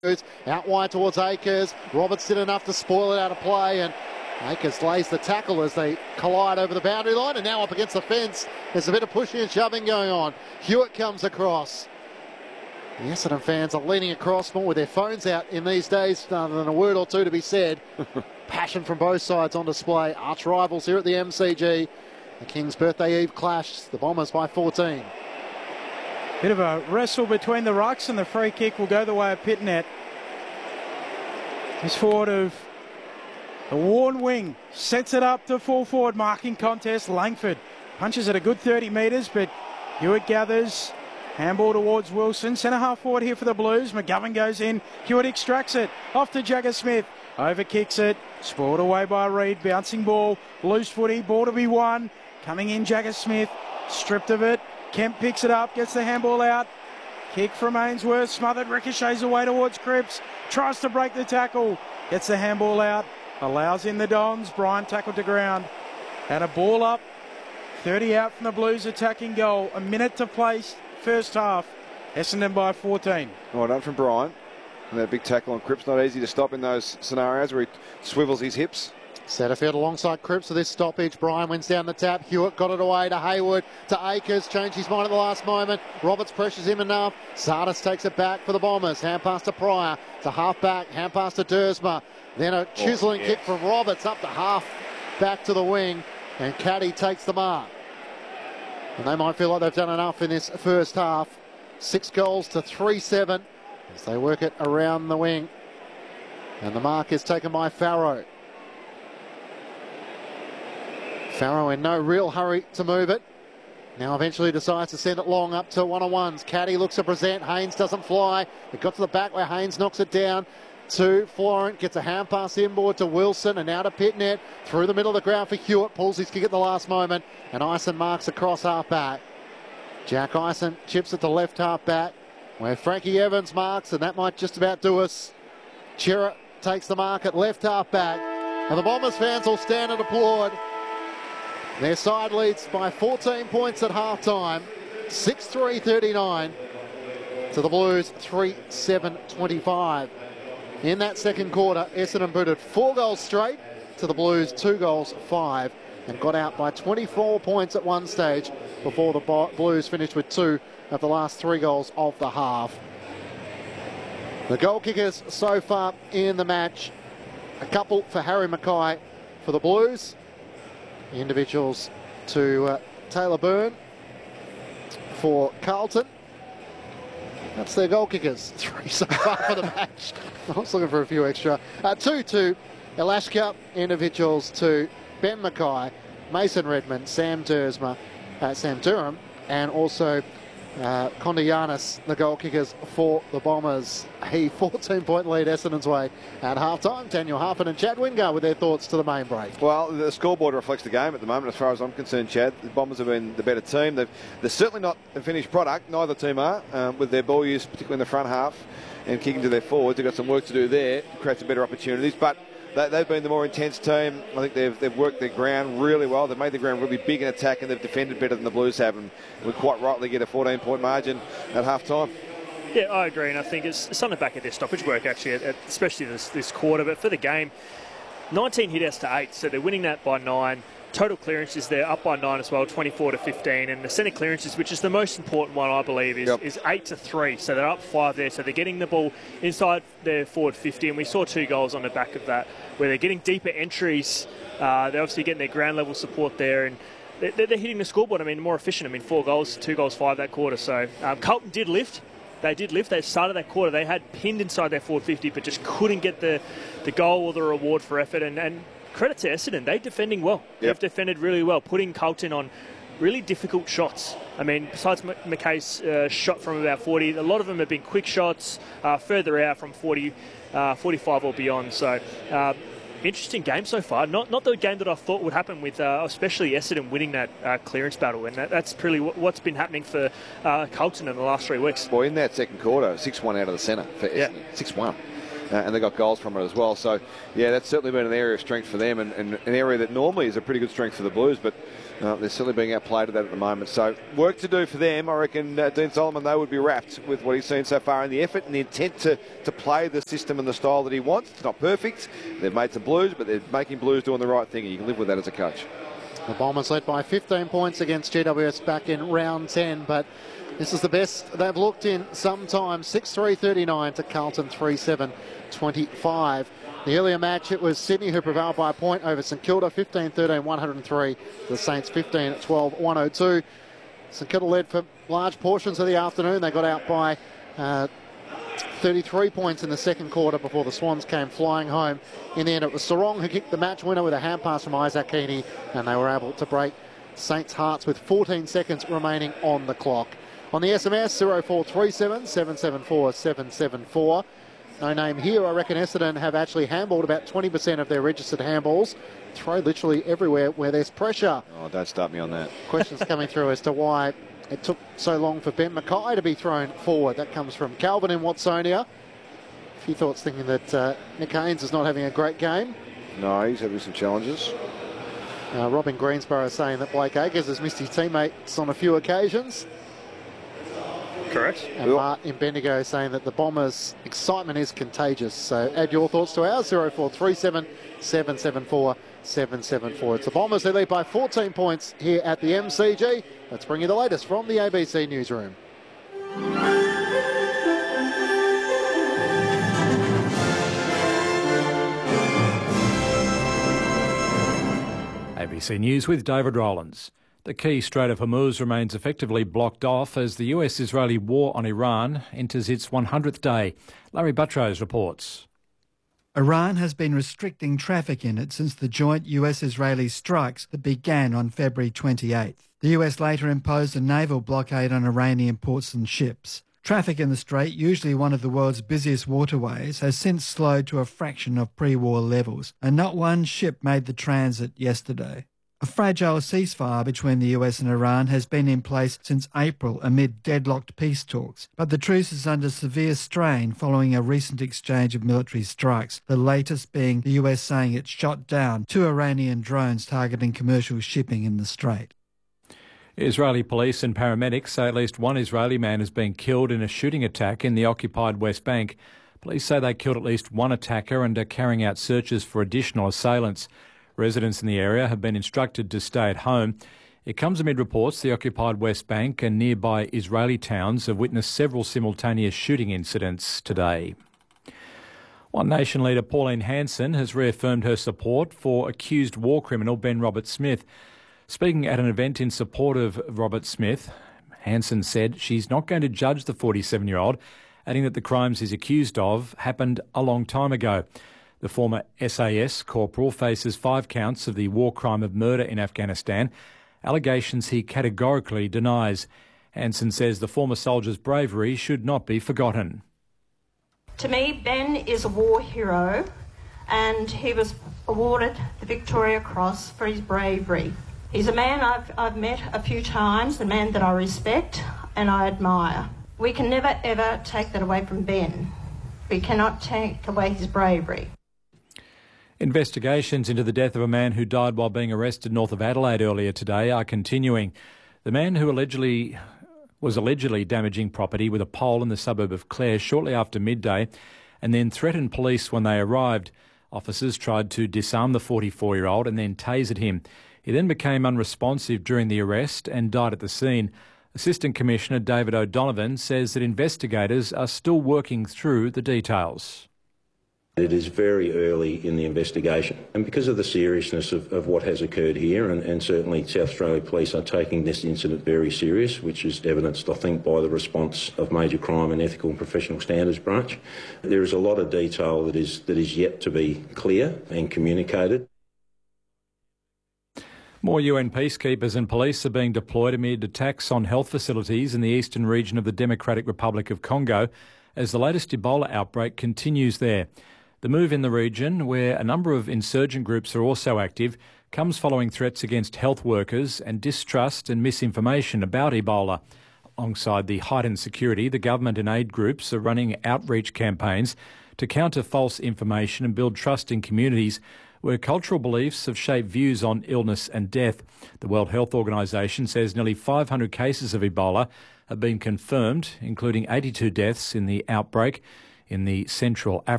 Out wide towards Akers. Roberts did enough to spoil it out of play, and Akers lays the tackle as they collide over the boundary line, and now up against the fence. There's a bit of pushing and shoving going on. Hewitt comes across. The Essendon fans are leaning across more with their phones out in these days, rather than a word or two to be said. Passion from both sides on display. Arch rivals here at the MCG. The Kings' birthday eve clash. The Bombers by 14. Bit of a wrestle between the rucks, and the free kick will go the way of Pitnet. This forward of the worn wing sets it up to full forward marking contest. Langford punches at a good 30 metres, but Hewitt gathers. Handball towards Wilson. Centre half forward here for the Blues. McGovern goes in. Hewitt extracts it. Off to Jagger Smith. Over kicks it. Spoiled away by Reid. Bouncing ball. Loose footy. Ball to be won. Coming in Jagger Smith. Stripped of it. Kemp picks it up. Gets the handball out. Kick from Ainsworth. Smothered. Ricochets away towards Cripps. Tries to break the tackle. Gets the handball out. Allows in the Dons. Bryant tackled to ground. Had a ball up. 30 out from the Blues attacking goal. A minute to play. First half, Essendon by 14. Well done from Bryant. And that big tackle on Cripps, not easy to stop in those scenarios where he swivels his hips. Setterfield alongside Cripps with this stoppage. Brian wins down the tap. Hewitt got it away to Hayward, to Akers. Changed his mind at the last moment. Roberts pressures him enough. Sardis takes it back for the Bombers. Hand pass to Pryor. To half back. Hand pass to Dersma. Then a chiselling kick from Roberts up to half back to the wing. And Caddy takes the mark. And they might feel like they've done enough in this first half. 6 goals to 3-7 as they work it around the wing. And the mark is taken by Farrow. Farrow in no real hurry to move it. Now eventually decides to send it long up to one-on-ones. Caddy looks to present. Haynes doesn't fly. It got to the back where Haynes knocks it down to Florent. Gets a hand pass inboard to Wilson and out to Pitnet. Through the middle of the ground for Hewitt. Pulls his kick at the last moment. And Ison marks across half back. Jack Ison chips it to left half back where Frankie Evans marks, and that might just about do us. Chera takes the mark at left half back. And the Bombers fans will stand and applaud. Their side leads by 14 points at half-time. 6-3-39 to the Blues 3-7-25. In that second quarter, Essendon booted 4 goals straight to the Blues 2 goals 5 and got out by 24 points at one stage before the Blues finished with 2 of the last 3 goals of the half. The goal kickers so far in the match, a couple for Harry Mackay for the Blues. Individuals to Taylor Byrne for Carlton. That's their goal kickers. 3 so far for the match. I was looking for a few extra. 2 to Elashka. Individuals to Ben Mackay, Mason Redmond, Sam Durham, and also Kondianis, the goal kickers for the Bombers. A 14-point lead Essendon's way at half-time. Daniel Harpin and Chad Wingard with their thoughts to the main break. Well, the scoreboard reflects the game at the moment, as far as I'm concerned, Chad. The Bombers have been the better team. They're certainly not a finished product. Neither team are, with their ball use, particularly in the front half, and kicking to their forwards. They've got some work to do there to create some better opportunities. But they've been the more intense team. I think they've worked their ground really well. They've made the ground really big in attack, and they've defended better than the Blues have. And we quite rightly get a 14-point margin at half-time. Yeah, I agree, and I think it's on the back of their stoppage work, actually, especially this quarter. But for the game, 19 hit-outs to 8, so they're winning that by 9. Total clearances, they're up by 9 as well, 24-15. And the centre clearances, which is the most important one, I believe, is 8-3. So they're up 5 there. So they're getting the ball inside their forward 50. And we saw 2 goals on the back of that, where they're getting deeper entries. They're obviously getting their ground level support there. And they're hitting the scoreboard, more efficient. 4 goals, 2 goals, 5 that quarter. So Carlton did lift. They did lift. They started that quarter. They had pinned inside their forward 50, but just couldn't get the goal or the reward for effort. And credit to Essendon, they're defending well. Yep. They've defended really well, putting Carlton on really difficult shots. Besides Mackay's shot from about 40, a lot of them have been quick shots, further out from 40, 45 or beyond. So, interesting game so far. Not the game that I thought would happen with, especially Essendon winning that clearance battle. And that's really what's been happening for Carlton in the last 3 weeks. Well, in that second quarter, 6-1 out of the centre for Essendon. 6-1. And they got goals from it as well. So, yeah, that's certainly been an area of strength for them, and an area that normally is a pretty good strength for the Blues. But They're certainly being outplayed at that at the moment. So work to do for them. I reckon Dean Solomon, they would be wrapped with what he's seen so far in the effort and the intent to play the system and the style that he wants. It's not perfect. They've made some blues, but they're making blues doing the right thing, and you can live with that as a coach. The Bombers led by 15 points against GWS back in round 10, but this is the best they've looked in some time. 6-3-39 to Carlton 3-7-25. The earlier match, it was Sydney who prevailed by a point over St Kilda, 15-13, 103. The Saints 15-12, 102. St Kilda led for large portions of the afternoon. They got out by 33 points in the second quarter before the Swans came flying home. In the end, it was Sarong who kicked the match winner with a hand pass from Isaac Heaney, and they were able to break Saints' hearts with 14 seconds remaining on the clock. On the SMS, 0437 774 774. No name here. I reckon Essendon have actually handballed about 20% of their registered handballs. Throw literally everywhere where there's pressure. Oh, don't start me on that. Questions coming through as to why it took so long for Ben Mackay to be thrown forward. That comes from Calvin in Watsonia. A few thoughts thinking that Nick Haynes is not having a great game. No, he's having some challenges. Robin Greensborough saying that Blake Acres has missed his teammates on a few occasions. Correct. And Martin Bendigo saying that the Bombers' excitement is contagious. So add your thoughts to ours, 0437 774 774. It's the Bombers who lead by 14 points here at the MCG. Let's bring you the latest from the ABC Newsroom. ABC News with David Rowlands. The key Strait of Hormuz remains effectively blocked off as the US-Israeli war on Iran enters its 100th day. Larry Buttrose reports. Iran has been restricting traffic in it since the joint US-Israeli strikes that began on February 28th. The US later imposed a naval blockade on Iranian ports and ships. Traffic in the strait, usually one of the world's busiest waterways, has since slowed to a fraction of pre-war levels, and not one ship made the transit yesterday. A fragile ceasefire between the US and Iran has been in place since April amid deadlocked peace talks, but the truce is under severe strain following a recent exchange of military strikes, the latest being the US saying it shot down 2 Iranian drones targeting commercial shipping in the strait. Israeli police and paramedics say at least one Israeli man has been killed in a shooting attack in the occupied West Bank. Police say they killed at least one attacker and are carrying out searches for additional assailants. Residents in the area have been instructed to stay at home. It comes amid reports the occupied West Bank and nearby Israeli towns have witnessed several simultaneous shooting incidents today. One Nation leader Pauline Hanson has reaffirmed her support for accused war criminal Ben Roberts-Smith. Speaking at an event in support of Roberts-Smith, Hanson said she's not going to judge the 47-year-old, adding that the crimes he's accused of happened a long time ago. The former SAS corporal faces 5 counts of the war crime of murder in Afghanistan, allegations he categorically denies. Hanson says the former soldier's bravery should not be forgotten. To me, Ben is a war hero, and he was awarded the Victoria Cross for his bravery. He's a man I've met a few times, a man that I respect and I admire. We can never, ever take that away from Ben. We cannot take away his bravery. Investigations into the death of a man who died while being arrested north of Adelaide earlier today are continuing. The man who was allegedly damaging property with a pole in the suburb of Clare shortly after midday and then threatened police when they arrived. Officers tried to disarm the 44-year-old and then tasered him. He then became unresponsive during the arrest and died at the scene. Assistant Commissioner David O'Donovan says that investigators are still working through the details. It is very early in the investigation, and because of the seriousness of what has occurred here, and certainly South Australia Police are taking this incident very serious, which is evidenced, I think, by the response of Major Crime and Ethical and Professional Standards Branch. There is a lot of detail that is yet to be clear and communicated. More UN peacekeepers and police are being deployed amid attacks on health facilities in the eastern region of the Democratic Republic of Congo as the latest Ebola outbreak continues there. The move in the region, where a number of insurgent groups are also active, comes following threats against health workers and distrust and misinformation about Ebola. Alongside the heightened security, the government and aid groups are running outreach campaigns to counter false information and build trust in communities where cultural beliefs have shaped views on illness and death. The World Health Organization says nearly 500 cases of Ebola have been confirmed, including 82 deaths in the outbreak in the Central African